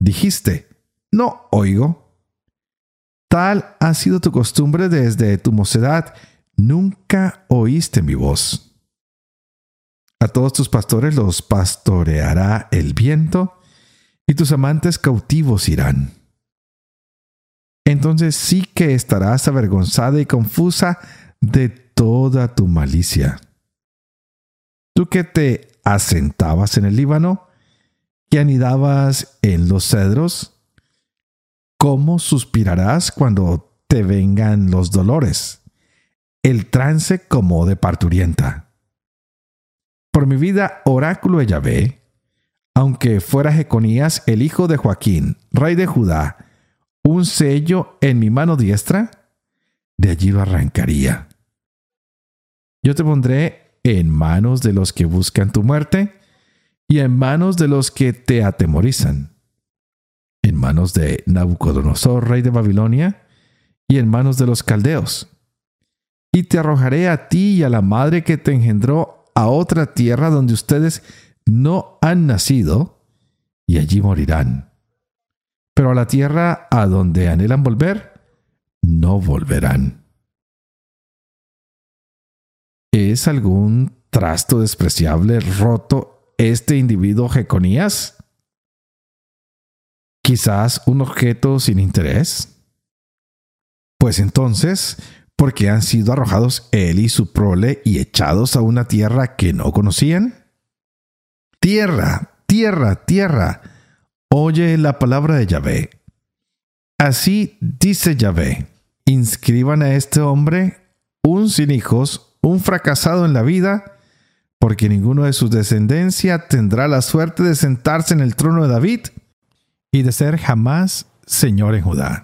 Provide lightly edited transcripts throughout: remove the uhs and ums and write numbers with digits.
dijiste: no oigo. Tal ha sido tu costumbre desde tu mocedad, nunca oíste mi voz. A todos tus pastores los pastoreará el viento, y tus amantes cautivos irán. Entonces sí que estarás avergonzada y confusa de toda tu malicia. Tú que te asentabas en el Líbano, que anidabas en los cedros, ¿cómo suspirarás cuando te vengan los dolores? El trance como de parturienta. Por mi vida, oráculo de Yahvé, aunque fuera Jeconías, el hijo de Joaquín, rey de Judá, un sello en mi mano diestra, de allí lo arrancaría. Yo te pondré en manos de los que buscan tu muerte y en manos de los que te atemorizan, en manos de Nabucodonosor, rey de Babilonia, y en manos de los caldeos. Y te arrojaré a ti y a la madre que te engendró a otra tierra donde ustedes no han nacido, y allí morirán. Pero a la tierra a donde anhelan volver, no volverán. ¿Es algún trasto despreciable roto este individuo Jeconías? ¿Quizás un objeto sin interés? Pues entonces, ¿por qué han sido arrojados él y su prole y echados a una tierra que no conocían? Tierra, tierra, tierra, oye la palabra de Yahvé. Así dice Yahvé: inscriban a este hombre, un sin hijos, un fracasado en la vida, porque ninguno de su descendencia tendrá la suerte de sentarse en el trono de David y de ser jamás señor en Judá.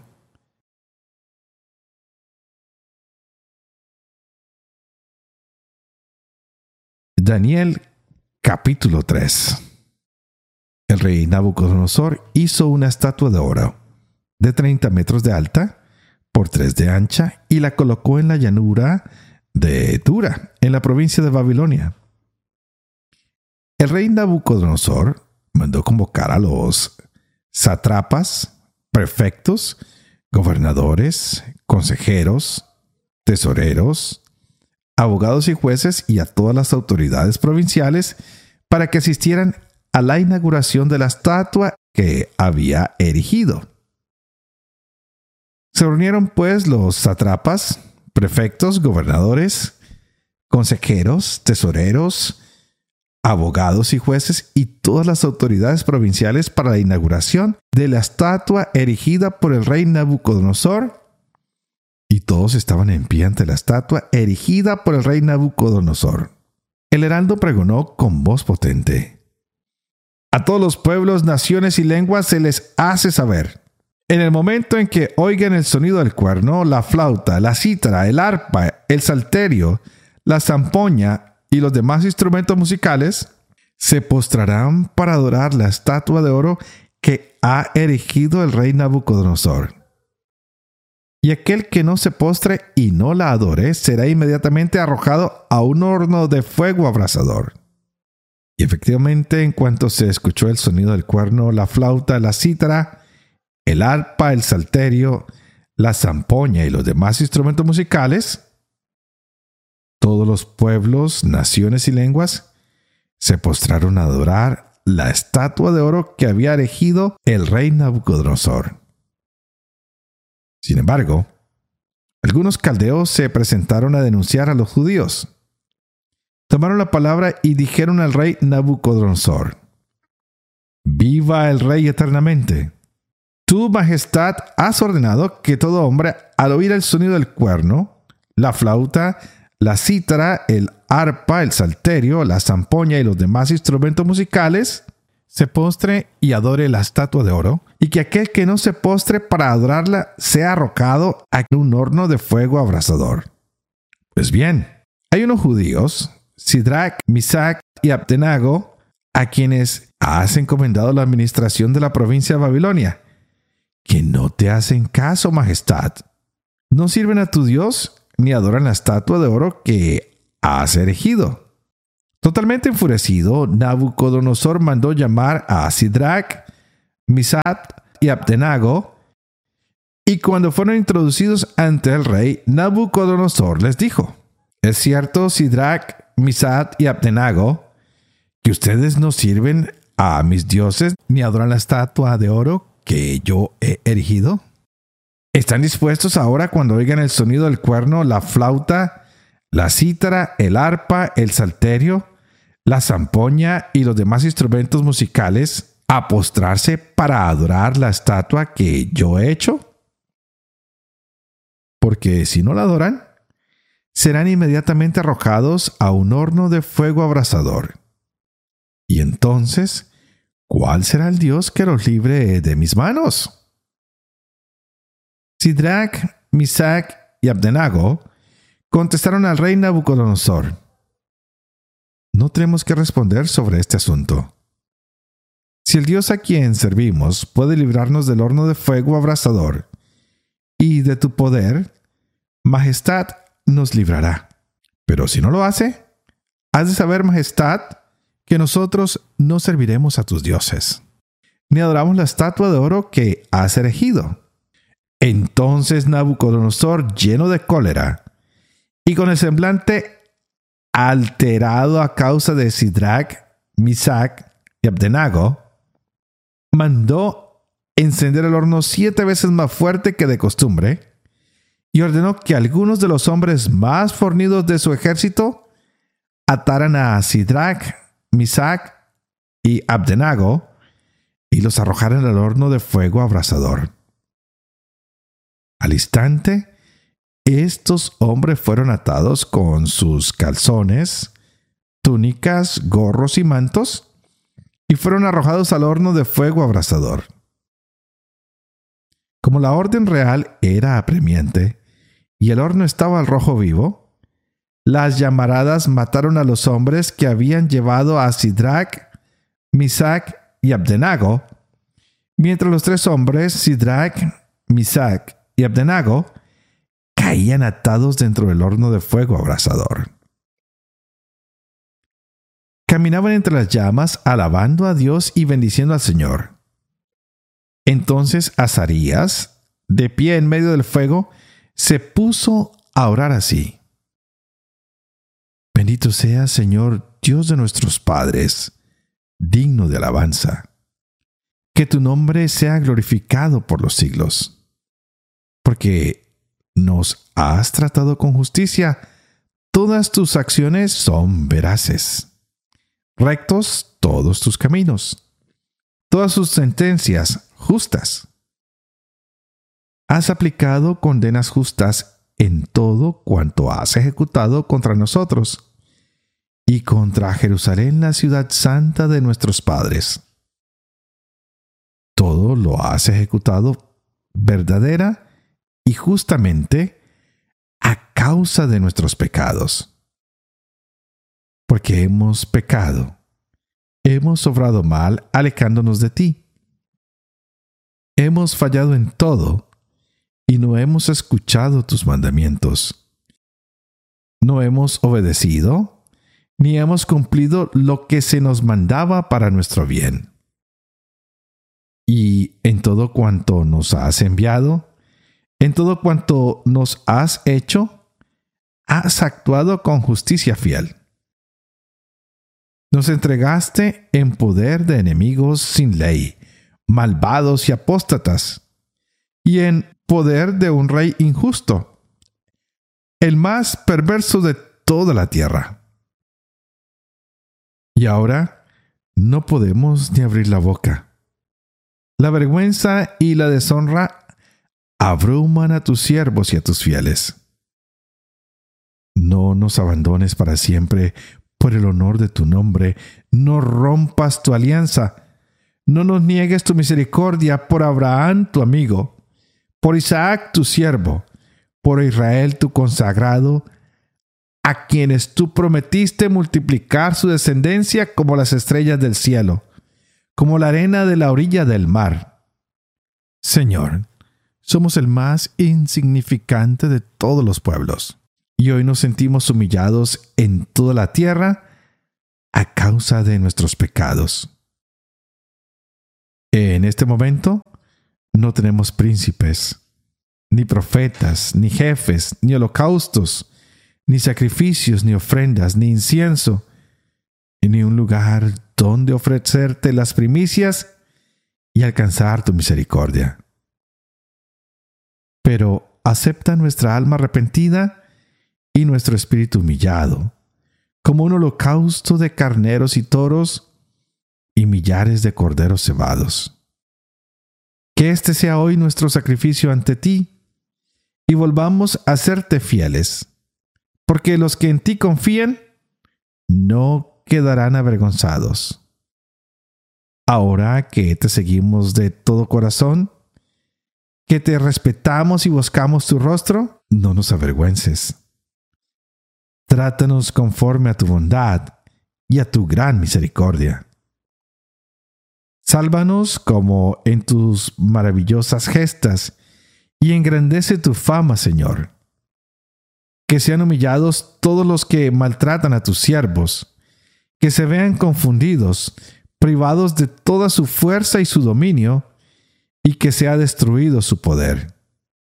Daniel capítulo 3. El rey Nabucodonosor hizo una estatua de oro de 30 metros de alta por 3 de ancha y la colocó en la llanura de Dura, en la provincia de Babilonia. El rey Nabucodonosor mandó convocar a los sátrapas, prefectos, gobernadores, consejeros, tesoreros, abogados y jueces y a todas las autoridades provinciales para que asistieran a la inauguración de la estatua que había erigido. Se reunieron pues los sátrapas, prefectos, gobernadores, consejeros, tesoreros, abogados y jueces y todas las autoridades provinciales para la inauguración de la estatua erigida por el rey Nabucodonosor. Y todos estaban en pie ante la estatua erigida por el rey Nabucodonosor. El heraldo pregonó con voz potente: a todos los pueblos, naciones y lenguas se les hace saber: en el momento en que oigan el sonido del cuerno, la flauta, la cítara, el arpa, el salterio, la zampoña y los demás instrumentos musicales, se postrarán para adorar la estatua de oro que ha erigido el rey Nabucodonosor. Y aquel que no se postre y no la adore será inmediatamente arrojado a un horno de fuego abrasador. Y efectivamente, en cuanto se escuchó el sonido del cuerno, la flauta, la cítara, el arpa, el salterio, la zampoña y los demás instrumentos musicales, todos los pueblos, naciones y lenguas se postraron a adorar la estatua de oro que había erigido el rey Nabucodonosor. Sin embargo, algunos caldeos se presentaron a denunciar a los judíos. Tomaron la palabra y dijeron al rey Nabucodonosor: «Viva el rey eternamente. Tu majestad has ordenado que todo hombre, al oír el sonido del cuerno, la flauta, la cítara, el arpa, el salterio, la zampoña y los demás instrumentos musicales, se postre y adore la estatua de oro, y que aquel que no se postre para adorarla sea arrojado a un horno de fuego abrasador». Pues bien, hay unos judíos, Sidrac, Misac y Abdenago, a quienes has encomendado la administración de la provincia de Babilonia, que no te hacen caso, majestad. No sirven a tu Dios ni adoran la estatua de oro que has erigido. Totalmente enfurecido, Nabucodonosor mandó llamar a Sidrac, Misat y Abdenago. Y cuando fueron introducidos ante el rey, Nabucodonosor les dijo: es cierto, Sidrac, Misat y Abdenago, que ustedes no sirven a mis dioses ni adoran la estatua de oro que yo he erigido. ¿Están dispuestos ahora, cuando oigan el sonido del cuerno, la flauta, la cítara, el arpa, el salterio, la zampoña y los demás instrumentos musicales, a postrarse para adorar la estatua que yo he hecho? Porque si no la adoran, serán inmediatamente arrojados a un horno de fuego abrasador. Y entonces, ¿cuál será el Dios que los libre de mis manos? Sidrac, Misac y Abdenago contestaron al rey Nabucodonosor: no tenemos que responder sobre este asunto. Si el Dios a quien servimos puede librarnos del horno de fuego abrasador y de tu poder, Majestad nos librará. Pero si no lo hace, has de saber, Majestad, que nosotros no serviremos a tus dioses, ni adoramos la estatua de oro que has erigido. Entonces Nabucodonosor, lleno de cólera y con el semblante alterado a causa de Sidrac, Misac y Abdenago, mandó encender el horno 7 veces más fuerte que de costumbre y ordenó que algunos de los hombres más fornidos de su ejército ataran a Sidrac, Misac y Abdenago y los arrojaran al horno de fuego abrasador. Al instante, estos hombres fueron atados con sus calzones, túnicas, gorros y mantos y fueron arrojados al horno de fuego abrasador. Como la orden real era apremiante y el horno estaba al rojo vivo, las llamaradas mataron a los hombres que habían llevado a Sidrac, Misac y Abdenago, mientras los 3 hombres, Sidrac, Misac y Abdenago, caían atados dentro del horno de fuego abrasador. Caminaban entre las llamas, alabando a Dios y bendiciendo al Señor. Entonces Azarías, de pie en medio del fuego, se puso a orar así: bendito seas, Señor, Dios de nuestros padres, digno de alabanza. Que tu nombre sea glorificado por los siglos. Porque nos has tratado con justicia, todas tus acciones son veraces. Rectos todos tus caminos, todas sus sentencias justas. Has aplicado condenas justas en todo cuanto has ejecutado contra nosotros y contra Jerusalén, la ciudad santa de nuestros padres. Todo lo has ejecutado verdadera y justamente a causa de nuestros pecados. Porque hemos pecado, hemos obrado mal alejándonos de ti. Hemos fallado en todo y no hemos escuchado tus mandamientos. No hemos obedecido ni hemos cumplido lo que se nos mandaba para nuestro bien. Y en todo cuanto nos has enviado, en todo cuanto nos has hecho, has actuado con justicia fiel. Nos entregaste en poder de enemigos sin ley, malvados y apóstatas, y en poder de un rey injusto, el más perverso de toda la tierra. Y ahora no podemos ni abrir la boca. La vergüenza y la deshonra abruman a tus siervos y a tus fieles. No nos abandones para siempre por el honor de tu nombre. No rompas tu alianza. No nos niegues tu misericordia por Abraham tu amigo, por Isaac tu siervo, por Israel tu consagrado, a quienes tú prometiste multiplicar su descendencia como las estrellas del cielo, como la arena de la orilla del mar. Señor, somos el más insignificante de todos los pueblos, y hoy nos sentimos humillados en toda la tierra a causa de nuestros pecados. En este momento no tenemos príncipes, ni profetas, ni jefes, ni holocaustos, ni sacrificios, ni ofrendas, ni incienso, ni un lugar donde ofrecerte las primicias y alcanzar tu misericordia. Pero acepta nuestra alma arrepentida y nuestro espíritu humillado, como un holocausto de carneros y toros y millares de corderos cebados. Que este sea hoy nuestro sacrificio ante ti, y volvamos a serte fieles, porque los que en ti confían no quedarán avergonzados. Ahora que te seguimos de todo corazón, que te respetamos y buscamos tu rostro, no nos avergüences. Trátanos conforme a tu bondad y a tu gran misericordia. Sálvanos como en tus maravillosas gestas y engrandece tu fama, Señor. Que sean humillados todos los que maltratan a tus siervos, que se vean confundidos, privados de toda su fuerza y su dominio, y que sea destruido su poder.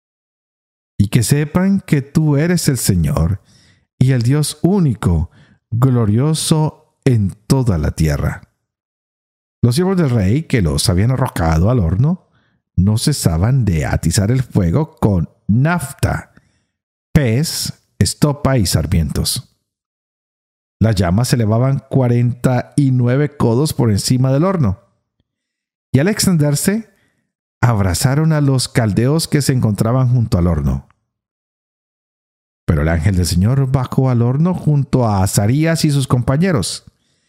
Y que sepan que tú eres el Señor y el Dios único, glorioso en toda la tierra. Los siervos del rey que los habían arrojado al horno no cesaban de atizar el fuego con nafta, pez, estopa y sarmientos. Las llamas se elevaban 49 codos por encima del horno, y al extenderse, abrazaron a los caldeos que se encontraban junto al horno. Pero el ángel del Señor bajó al horno junto a Azarías y sus compañeros,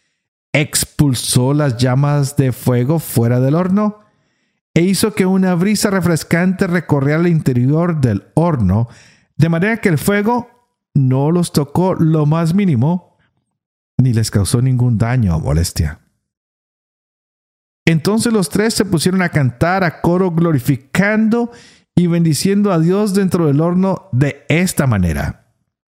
expulsó las llamas de fuego fuera del horno e hizo que una brisa refrescante recorriera el interior del horno, de manera que el fuego no los tocó lo más mínimo, ni les causó ningún daño o molestia. Entonces los tres se pusieron a cantar a coro, glorificando y bendiciendo a Dios dentro del horno de esta manera: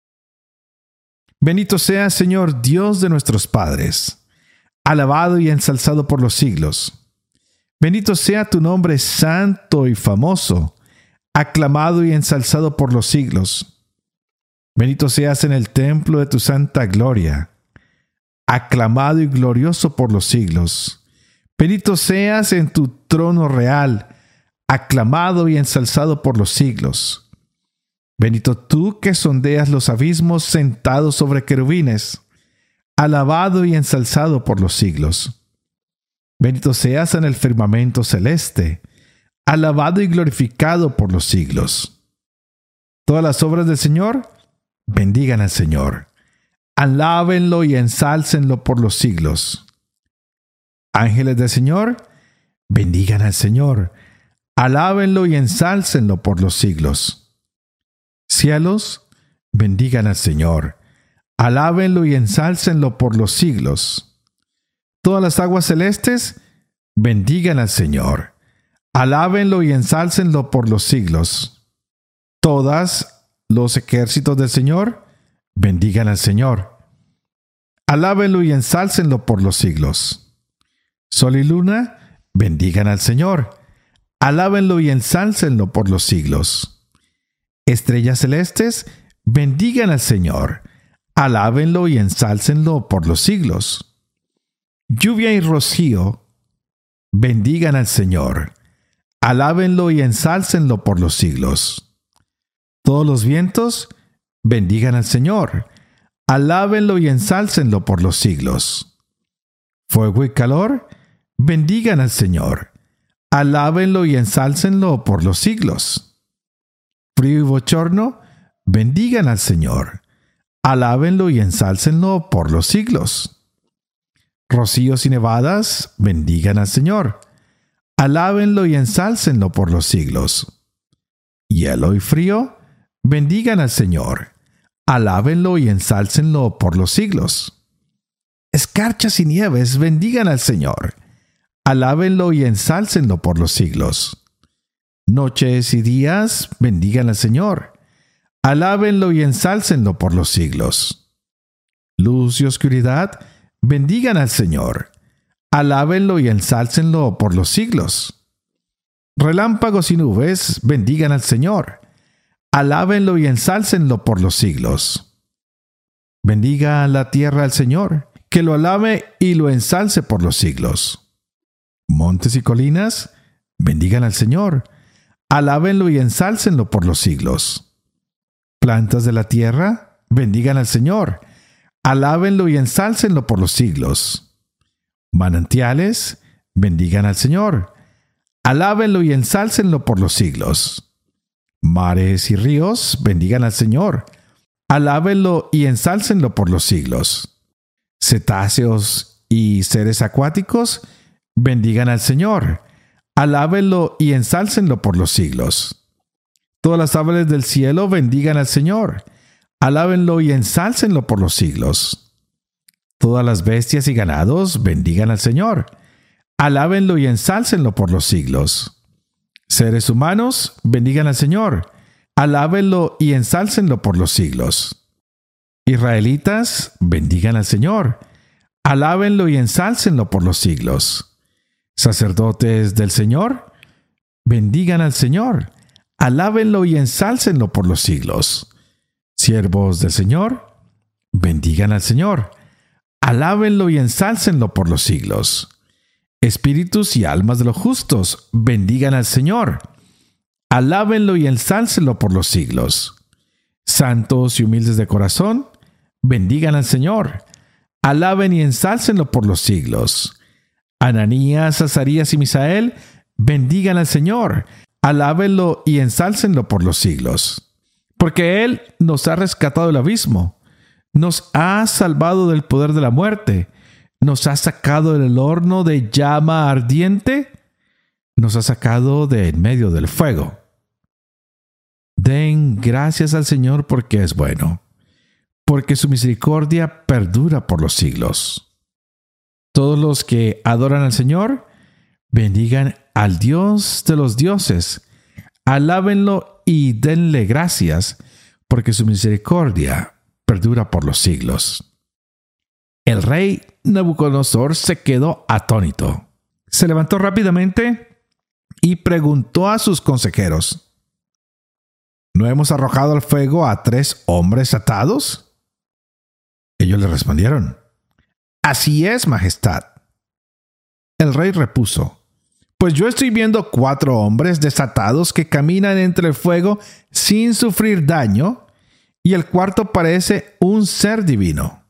Bendito sea, Señor, Dios de nuestros padres, alabado y ensalzado por los siglos. Bendito sea tu nombre santo y famoso, aclamado y ensalzado por los siglos. Bendito seas en el templo de tu santa gloria, aclamado y glorioso por los siglos. Bendito seas en tu trono real, aclamado y ensalzado por los siglos. Bendito tú que sondeas los abismos sentado sobre querubines, alabado y ensalzado por los siglos. Bendito seas en el firmamento celeste, alabado y glorificado por los siglos. Todas las obras del Señor, bendigan al Señor. Alábenlo y ensálcenlo por los siglos. Ángeles del Señor, bendigan al Señor. Alábenlo y ensálcenlo por los siglos. Cielos, bendigan al Señor. Alábenlo y ensálcenlo por los siglos. Todas las aguas celestes, bendigan al Señor. Alábenlo y ensálcenlo por los siglos. Todas los ejércitos del Señor, bendigan al Señor. Alábenlo y ensálcenlo por los siglos. Sol y luna, bendigan al Señor. Alábenlo y ensálcenlo por los siglos. Estrellas celestes, bendigan al Señor. Alábenlo y ensálcenlo por los siglos. Lluvia y rocío, bendigan al Señor. Alábenlo y ensálcenlo por los siglos. Todos los vientos, bendigan al Señor. Alábenlo y ensálcenlo por los siglos. Fuego y calor, bendigan al Señor. Alábenlo y ensálcenlo por los siglos. Frío y bochorno, bendigan al Señor. Alábenlo y ensálcenlo por los siglos. Rocíos y nevadas, bendigan al Señor. Alábenlo y ensálcenlo por los siglos. Hielo y frío, bendigan al Señor. Alábenlo y ensálcenlo por los siglos. Escarchas y nieves, bendigan al Señor. Alábenlo y ensálcenlo por los siglos. Noches y días, bendigan al Señor. Alábenlo y ensálcenlo por los siglos. Luz y oscuridad, bendigan al Señor. alábenlo y ensálcenlo por los siglos. Relámpagos y nubes, bendigan al Señor. Alábenlo y ensálcenlo por los siglos. Bendiga la tierra al Señor, que lo alabe y lo ensalce por los siglos. Montes y colinas, bendigan al Señor. Alábenlo y ensálcenlo por los siglos. Plantas de la tierra, bendigan al Señor. Alábenlo y ensálcenlo por los siglos. Manantiales, bendigan al Señor. Alábenlo y ensálcenlo por los siglos. Mares y ríos, bendigan al Señor. Alábenlo y ensálcenlo por los siglos. Cetáceos y seres acuáticos, bendigan al Señor. Alábenlo y ensálcenlo por los siglos. Todas las aves del cielo bendigan al Señor. Alábenlo y ensálcenlo por los siglos. Todas las bestias y ganados bendigan al Señor. Alábenlo y ensálcenlo por los siglos. Seres humanos bendigan al Señor. Alábenlo y ensálcenlo por los siglos. Israelitas bendigan al Señor. Alábenlo y ensálcenlo por los siglos. Sacerdotes del Señor, bendigan al Señor. Alábenlo y ensálcenlo por los siglos. Siervos del Señor, bendigan al Señor. Alábenlo y ensálcenlo por los siglos. Espíritus y almas de los justos, bendigan al Señor. Alábenlo y ensálcenlo por los siglos. Santos y humildes de corazón, bendigan al Señor. Alaben y ensálcenlo por los siglos. Ananías, Azarías y Misael, bendigan al Señor. Alábenlo y ensálcenlo por los siglos. Porque Él nos ha rescatado del abismo, nos ha salvado del poder de la muerte, nos ha sacado del horno de llama ardiente, nos ha sacado de en medio del fuego. Den gracias al Señor porque es bueno, porque su misericordia perdura por los siglos. Todos los que adoran al Señor, bendigan al Dios de los dioses, alábenlo y denle gracias, porque su misericordia perdura por los siglos. El rey Nabucodonosor se quedó atónito. Se levantó rápidamente y preguntó a sus consejeros: ¿no hemos arrojado al fuego a 3 hombres atados? Ellos le respondieron: así es, majestad. El rey repuso: pues yo estoy viendo 4 hombres desatados que caminan entre el fuego sin sufrir daño, y el cuarto parece un ser divino.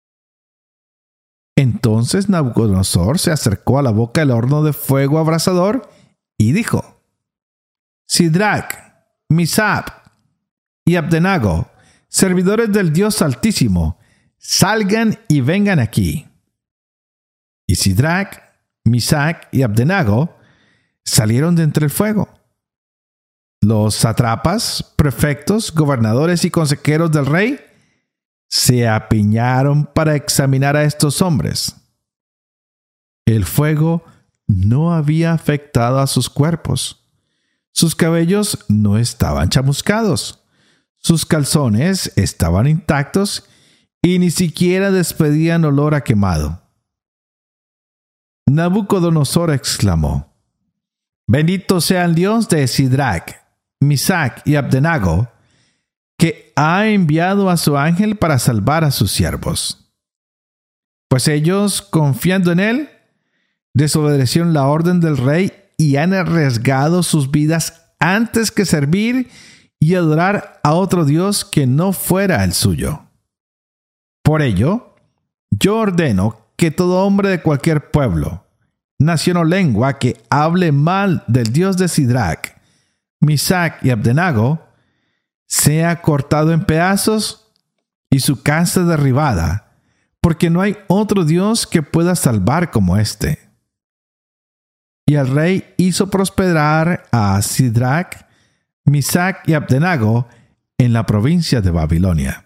Entonces Nabucodonosor se acercó a la boca del horno de fuego abrasador y dijo: Sidrac, Misab y Abdenago, servidores del Dios Altísimo, salgan y vengan aquí. Y Sidrac, Misac y Abdenago salieron de entre el fuego. Los sátrapas, prefectos, gobernadores y consejeros del rey se apiñaron para examinar a estos hombres. El fuego no había afectado a sus cuerpos. Sus cabellos no estaban chamuscados. Sus calzones estaban intactos y ni siquiera despedían olor a quemado. Nabucodonosor exclamó: bendito sea el Dios de Sidrac, Misac y Abdenago, que ha enviado a su ángel para salvar a sus siervos. Pues ellos, confiando en él, desobedecieron la orden del rey y han arriesgado sus vidas antes que servir y adorar a otro Dios que no fuera el suyo. Por ello, yo ordeno que todo hombre de cualquier pueblo, nación o lengua que hable mal del Dios de Sidrac, Misac y Abdenago, sea cortado en pedazos y su casa derribada, porque no hay otro Dios que pueda salvar como este. Y el rey hizo prosperar a Sidrac, Misac y Abdenago en la provincia de Babilonia.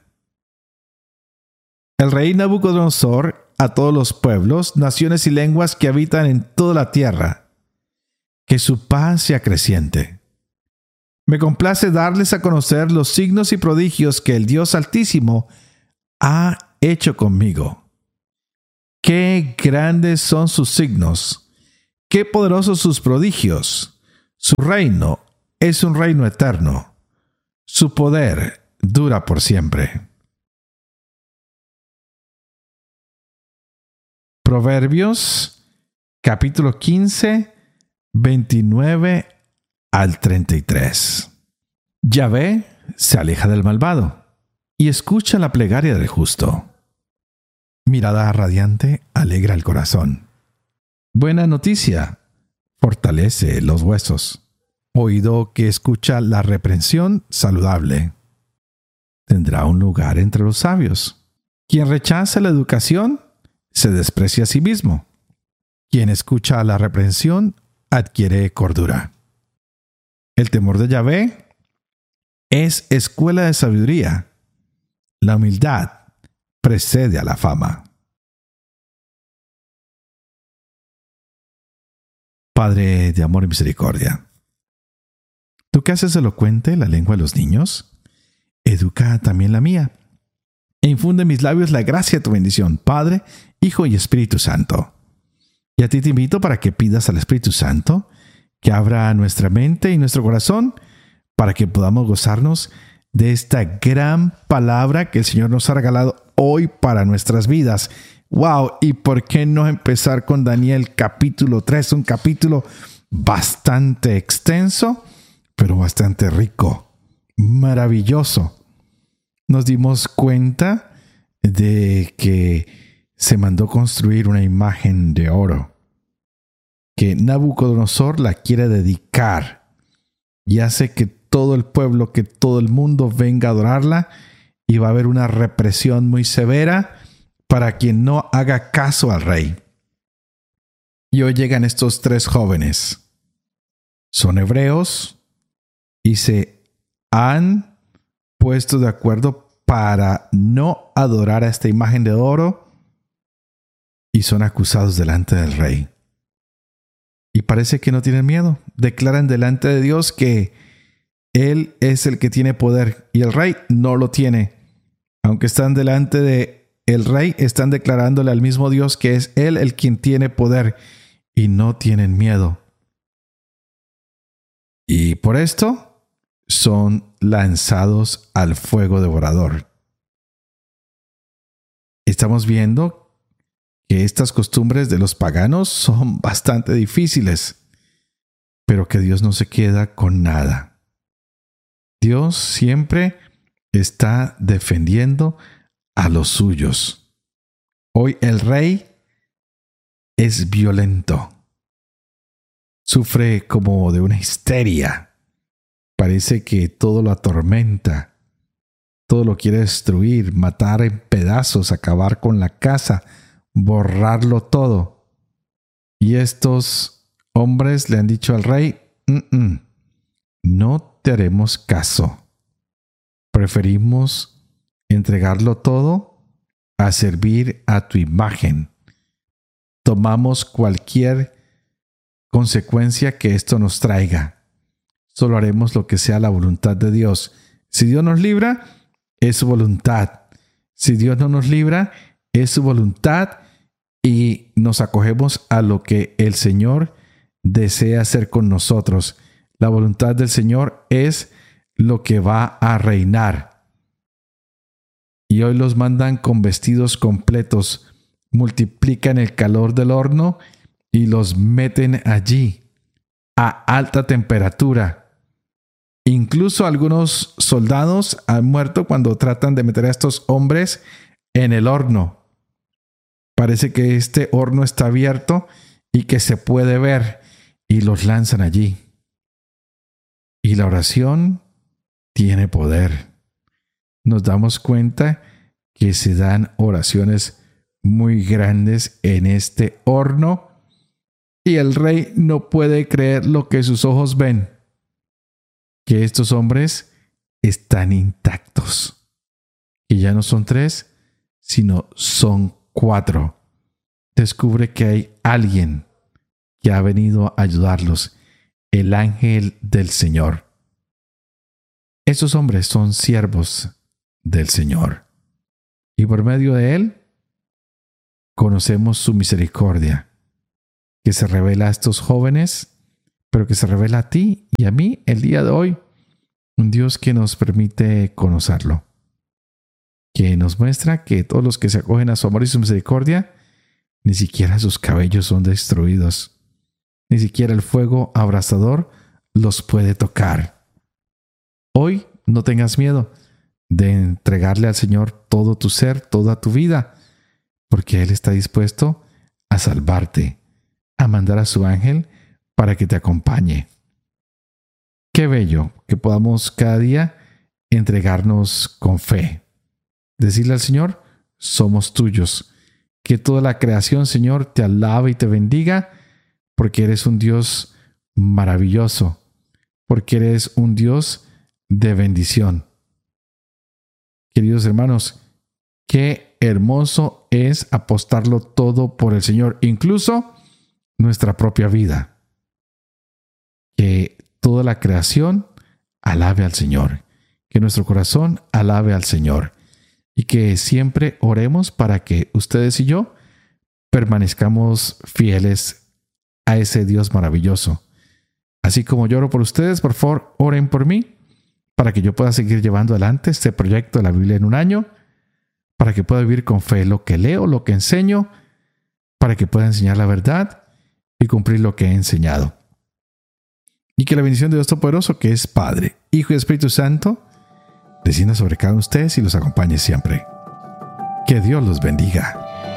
El rey Nabucodonosor a todos los pueblos, naciones y lenguas que habitan en toda la tierra, que su paz sea creciente. Me complace darles a conocer los signos y prodigios que el Dios Altísimo ha hecho conmigo. Qué grandes son sus signos, qué poderosos sus prodigios. Su reino es un reino eterno. Su poder dura por siempre. Proverbios, capítulo 15, 29 al 33. Yahvé se aleja del malvado y escucha la plegaria del justo. Mirada radiante alegra el corazón. Buena noticia fortalece los huesos. Oído que escucha la reprensión saludable. Tendrá un lugar entre los sabios. Quien rechaza la educación se desprecia a sí mismo. Quien escucha la reprensión adquiere cordura. El temor de Yahvé es escuela de sabiduría. La humildad precede a la fama. Padre de amor y misericordia, tú que haces elocuente la lengua de los niños, educa también la mía, e infunde en mis labios la gracia de tu bendición, Padre, Hijo y Espíritu Santo. Y a ti te invito para que pidas al Espíritu Santo que abra nuestra mente y nuestro corazón para que podamos gozarnos de esta gran palabra que el Señor nos ha regalado hoy para nuestras vidas. ¡Wow! ¿Y por qué no empezar con Daniel capítulo 3? Un capítulo bastante extenso, pero bastante rico, maravilloso. Nos dimos cuenta de que se mandó construir una imagen de oro, que Nabucodonosor la quiere dedicar y hace que todo el pueblo, que todo el mundo venga a adorarla, y va a haber una represión muy severa para quien no haga caso al rey. Y hoy llegan estos tres jóvenes. Son hebreos y se han puesto de acuerdo para no adorar a esta imagen de oro y son acusados delante del rey. Y parece que no tienen miedo. Declaran delante de Dios que Él es el que tiene poder y el rey no lo tiene. Aunque están delante de el rey, están declarándole al mismo Dios que es Él el quien tiene poder y no tienen miedo. Y por esto son lanzados al fuego devorador. Estamos viendo que estas costumbres de los paganos son bastante difíciles, pero que Dios no se queda con nada. Dios siempre está defendiendo a los suyos. Hoy el rey es violento. Sufre como de una histeria. Parece que todo lo atormenta. Todo lo quiere destruir, matar en pedazos, acabar con la casa, borrarlo todo. Y estos hombres le han dicho al rey, no te haremos caso. Preferimos entregarlo todo a servir a tu imagen. Tomamos cualquier consecuencia que esto nos traiga. Solo haremos lo que sea la voluntad de Dios. Si Dios nos libra, es su voluntad. Si Dios no nos libra, es su voluntad y nos acogemos a lo que el Señor desea hacer con nosotros. La voluntad del Señor es lo que va a reinar. Y hoy los mandan con vestidos completos, multiplican el calor del horno y los meten allí a alta temperatura. Incluso algunos soldados han muerto cuando tratan de meter a estos hombres en el horno. Parece que este horno está abierto y que se puede ver y los lanzan allí. Y la oración tiene poder. Nos damos cuenta que se dan oraciones muy grandes en este horno y el rey no puede creer lo que sus ojos ven, que estos hombres están intactos, y ya no son 3, sino son 4. Descubre que hay alguien que ha venido a ayudarlos, el ángel del Señor. Esos hombres son siervos del Señor. Y por medio de él, conocemos su misericordia, que se revela a estos jóvenes, pero que se revela a ti y a mí el día de hoy. Un Dios que nos permite conocerlo, que nos muestra que todos los que se acogen a su amor y su misericordia, ni siquiera sus cabellos son destruidos, ni siquiera el fuego abrasador los puede tocar. Hoy no tengas miedo de entregarle al Señor todo tu ser, toda tu vida, porque Él está dispuesto a salvarte, a mandar a su ángel para que te acompañe. Qué bello que podamos cada día entregarnos con fe. Decirle al Señor, somos tuyos. Que toda la creación, Señor, te alabe y te bendiga, porque eres un Dios maravilloso, porque eres un Dios de bendición. Queridos hermanos, qué hermoso es apostarlo todo por el Señor, incluso nuestra propia vida. Que toda la creación alabe al Señor, que nuestro corazón alabe al Señor y que siempre oremos para que ustedes y yo permanezcamos fieles a ese Dios maravilloso. Así como yo oro por ustedes, por favor, oren por mí para que yo pueda seguir llevando adelante este proyecto de la Biblia en un año, para que pueda vivir con fe lo que leo, lo que enseño, para que pueda enseñar la verdad y cumplir lo que he enseñado. Y que la bendición de Dios Todopoderoso, que es Padre, Hijo y Espíritu Santo, descienda sobre cada uno de ustedes y los acompañe siempre. Que Dios los bendiga.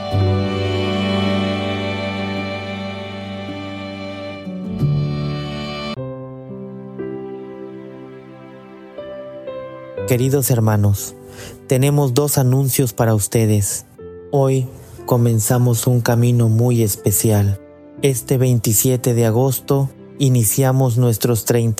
Queridos hermanos, tenemos 2 anuncios para ustedes. Hoy comenzamos un camino muy especial. Este 27 de agosto iniciamos nuestros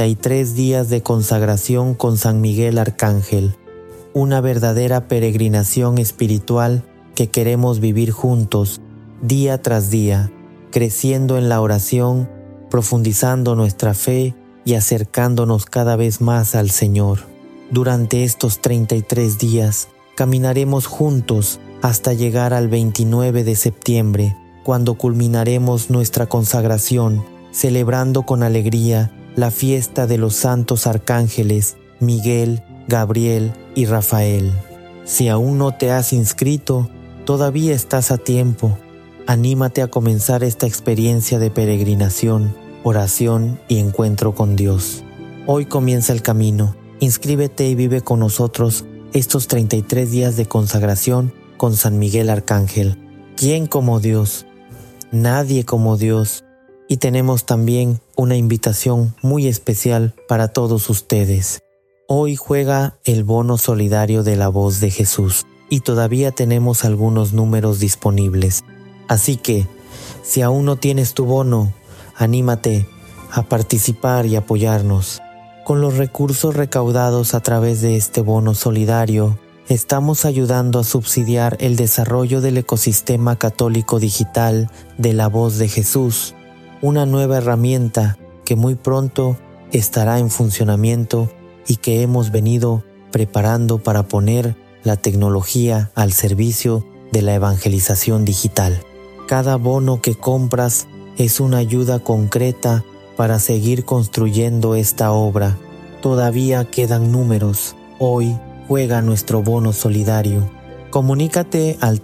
33 días de consagración con San Miguel Arcángel, una verdadera peregrinación espiritual que queremos vivir juntos, día tras día, creciendo en la oración, profundizando nuestra fe y acercándonos cada vez más al Señor. Durante estos 33 días, caminaremos juntos hasta llegar al 29 de septiembre, cuando culminaremos nuestra consagración, celebrando con alegría la fiesta de los santos arcángeles Miguel, Gabriel y Rafael. Si aún no te has inscrito, todavía estás a tiempo. Anímate a comenzar esta experiencia de peregrinación, oración y encuentro con Dios. Hoy comienza el camino. Inscríbete y vive con nosotros estos 33 días de consagración con San Miguel Arcángel. ¿Quién como Dios? Nadie como Dios. Y tenemos también una invitación muy especial para todos ustedes. Hoy juega el bono solidario de La Voz de Jesús y todavía tenemos algunos números disponibles. Así que, si aún no tienes tu bono, anímate a participar y apoyarnos. Con los recursos recaudados a través de este bono solidario, estamos ayudando a subsidiar el desarrollo del ecosistema católico digital de La Voz de Jesús, una nueva herramienta que muy pronto estará en funcionamiento y que hemos venido preparando para poner la tecnología al servicio de la evangelización digital. Cada bono que compras es una ayuda concreta para seguir construyendo esta obra. Todavía quedan números. Hoy juega nuestro bono solidario. Comunícate al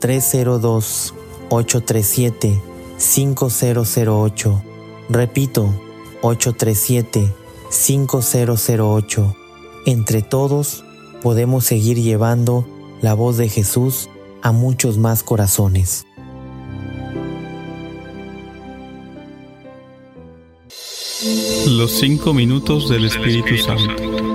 302-837-5008. Repito, 837-5008. Entre todos podemos seguir llevando la voz de Jesús a muchos más corazones. Los 5 minutos del Espíritu Santo.